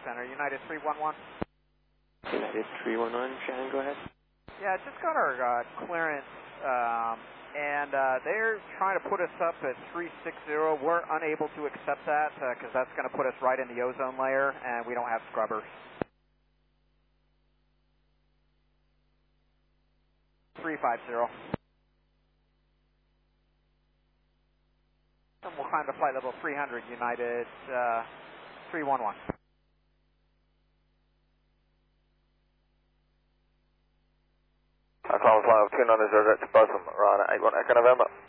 Center, United 311. United 311, Shannon, go ahead. Yeah, just got our clearance, and they're trying to put us up at 360. We're unable to accept that because that's going to put us right in the ozone layer, and we don't have scrubbers. 350. And we'll climb to flight level 300, United 311. I climb flight level 290, that's Buzzum, right, 81 Echo November.